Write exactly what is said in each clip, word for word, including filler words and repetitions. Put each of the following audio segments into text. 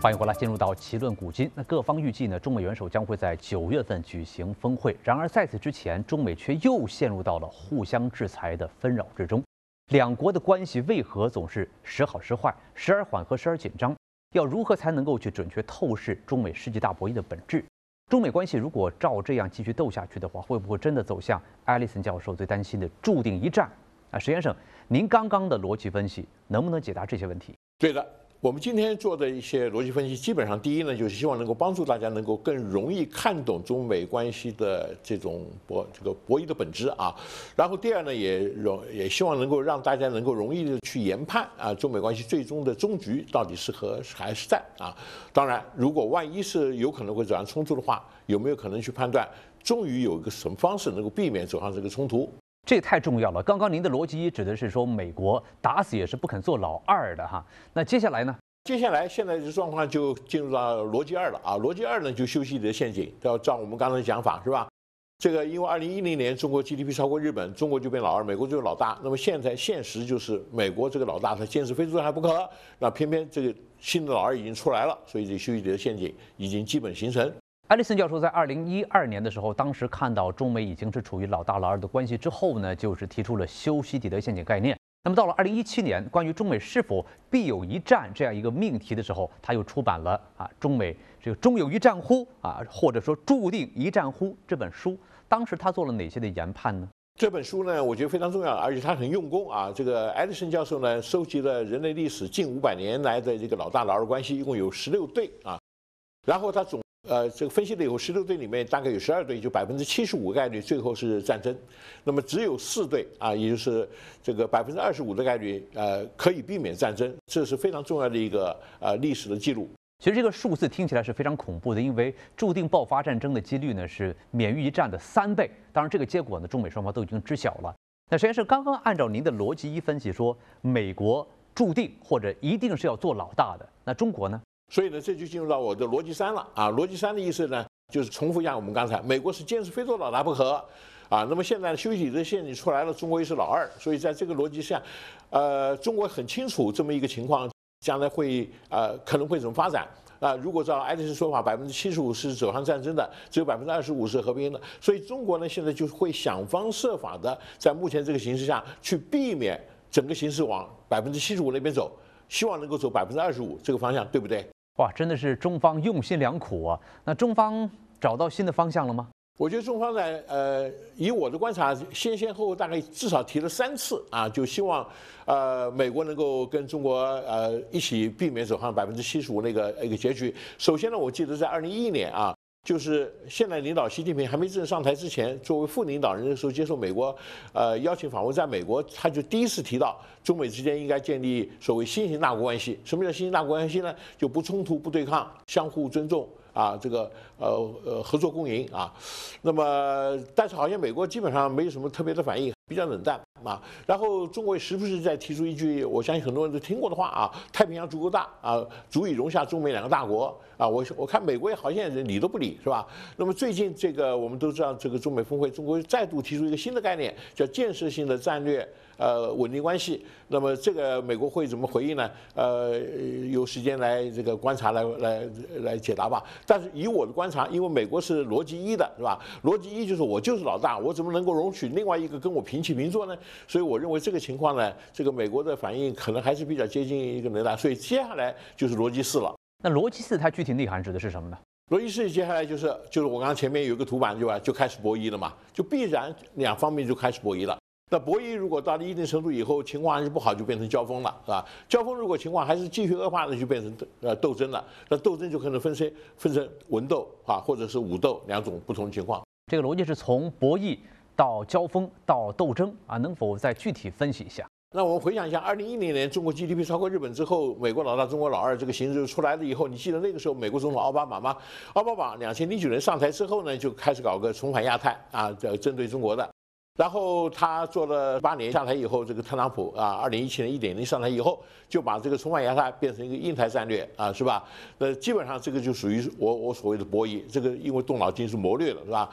欢迎回来，进入到奇论古今。那各方预计呢，中美元首将会在九月份举行峰会。然而在此之前，中美却又陷入到了互相制裁的纷扰之中。两国的关系为何总是时好时坏，时而缓和，时而紧张？要如何才能够去准确透视中美世纪大博弈的本质？中美关系如果照这样继续斗下去的话，会不会真的走向艾利森教授最担心的注定一战？啊，石先生，您刚刚的逻辑分析能不能解答这些问题？ 对的。我们今天做的一些逻辑分析，基本上第一呢，就是希望能够帮助大家能够更容易看懂中美关系的这种博这个博弈的本质啊。然后第二呢，也容也希望能够让大家能够容易的去研判啊，中美关系最终的终局到底是和还是战啊。当然，如果万一是有可能会走向冲突的话，有没有可能去判断，终于有一个什么方式能够避免走向这个冲突？ 这太重要了。刚刚您的逻辑一指的是说，美国打死也是不肯做老二的哈。那接下来呢？ 接下来现在的状况就进入到逻辑二了啊。逻辑二呢，就修昔底德陷阱，要照我们刚才的讲法是吧？这个因为二零一零年中国 G D P 超过日本，中国就变老二，美国就是老大。那么现在现实就是美国这个老大他坚持非做还不可，那偏偏这个新的老二已经出来了，所以这修昔底德陷阱已经基本形成。 艾利森教授在二零一二年的时候，当时看到中美已经是处于老大老二的关系之后呢，就是提出了修昔底德陷阱概念。那么到了二零一七年，关于中美是否必有一战这样一个命题的时候，他又出版了啊中美这个终有一战乎啊，或者说注定一战乎这本书。当时他做了哪些的研判呢？ 这本书呢，我觉得非常重要，而且他很用功啊。这个艾利森教授呢，收集了人类历史近五百年来的这个老大老二关系，一共有十六对啊，然后他总。呃，这个分析了以后，十六队里面大概有十二队，就百分之七十五概率最后是战争，那么只有四队啊，也就是这个百分之二十五的概率，呃，可以避免战争，这是非常重要的一个呃历史的记录。 其实这个数字听起来是非常恐怖的，因为注定爆发战争的几率呢是免于一战的三倍。当然，这个结果呢，中美双方都已经知晓了。那实际上是刚刚按照您的逻辑一分析说，美国注定或者一定是要做老大的，那中国呢？ 所以呢，这就进入到我的逻辑三了啊。逻辑三的意思呢，就是重复一下我们刚才，美国是坚持非做老大不可啊。那么现在修昔底德陷阱出来了，中国又是老二，所以在这个逻辑下，呃，中国很清楚这么一个情况，将来会呃可能会怎么发展啊。如果照爱丽丝说法，百分之七十五是走向战争的，只有百分之二十五是和平的，所以中国呢现在就会想方设法的在目前这个形势下去避免整个形势往百分之七十五那边走，希望能够走百分之二十五这个方向，对不对？ 哇，真的是中方用心良苦啊！那中方找到新的方向了吗？ 我觉得中方呢，呃，以我的观察，先先后后大概至少提了三次啊，就希望，呃，美国能够跟中国呃一起避免走向百分之七十五那个一个结局。首先呢，我记得在二零一一年啊，就是现在领导习近平还没正式上台之前，作为副领导人的时候接受美国呃邀请访问，在美国他就第一次提到中美之间应该建立所谓新型大国关系。什么叫新型大国关系呢？就不冲突、不对抗，相互尊重。啊，这个呃呃合作共赢啊，那么但是好像美国基本上没有什么特别的反应，比较冷淡啊。然后中国时不时在提出一句，我相信很多人都听过的话啊，太平洋足够大啊，足以容下中美两个大国啊。我我看美国也好像理都不理，是吧？那么最近这个我们都知道，这个中美峰会，中国再度提出一个新的概念，叫建设性的战略呃稳定关系。那么这个美国会怎么回应呢？呃，有时间来这个观察来来来解答吧。但是以我的观察，因为美国是逻辑一的，是吧？逻辑一就是我就是老大，我怎么能够容许另外一个跟我平起平坐呢？所以我认为这个情况呢，这个美国的反应可能还是比较接近一个能大。所以接下来就是逻辑四了。 那逻辑四它具体内涵指的是什么呢？ 逻辑四接下来就是就是我刚刚前面有一个图板对吧？就开始博弈了嘛，就必然两方面就开始博弈了。那博弈如果到了一定程度以后，情况还是不好，就变成交锋了，是吧？交锋如果情况还是继续恶化，那就变成呃斗争了。那斗争就可能分成分成文斗啊，或者是武斗两种不同的情况。 这个逻辑是从博弈到交锋到斗争啊，能否再具体分析一下？ 那我们回想一下，二零一零年中国 G D P 超过日本之后，美国老大，中国老二这个形势出来了以后，你记得那个时候美国总统奥巴马吗？奥巴马两千零九年上台之后呢，就开始搞个重返亚太啊，这针对中国的。然后他做了八年下台以后，这个特朗普啊，二零一七年一点零上台以后，就把这个重返亚太变成一个印太战略啊，是吧？那基本上这个就属于我我所谓的博弈，这个因为动脑筋是谋略了，是吧？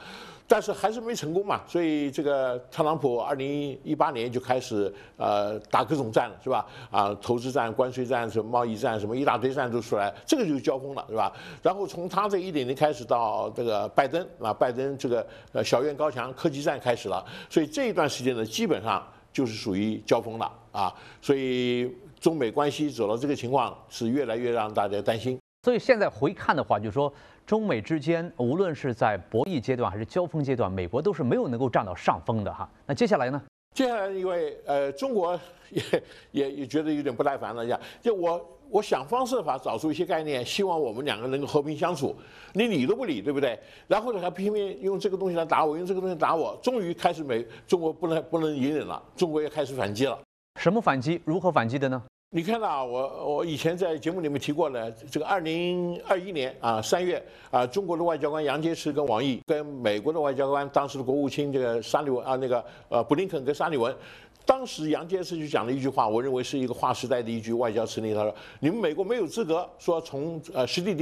但是还是没成功嘛，所以这个特朗普二零一八年就开始呃打各种战了，是吧？啊，投资战、关税战、什么贸易战、什么一大堆战都出来，这个就是交锋了，是吧？然后从他这一点零开始到这个拜登啊，拜登这个呃小院高墙科技战开始了，所以这一段时间呢，基本上就是属于交锋了啊，所以中美关系走到这个情况是越来越让大家担心。 所以现在回看的话，就是说中美之间，无论是在博弈阶段还是交锋阶段，美国都是没有能够占到上风的哈。那接下来呢？ 接下来因为呃中国也也也觉得有点不耐烦了，讲就我我想方设法找出一些概念，希望我们两个能够和平相处，你理都不理，对不对？然后呢还拼命用这个东西来打我，用这个东西打我，终于开始美中国不能不能隐忍了，中国也开始反击了。 什么反击？如何反击的呢？ 你看到啊，我我以前在节目里面提过了，这个二零二一年啊三月啊，中国的外交官杨洁篪跟王毅跟美国的外交官当时的国务卿这个沙利文啊那个呃布林肯跟沙利文，当时杨洁篪就讲了一句话，我认为是一个划时代的一句外交辞令，他说：“你们美国没有资格说从呃实地。”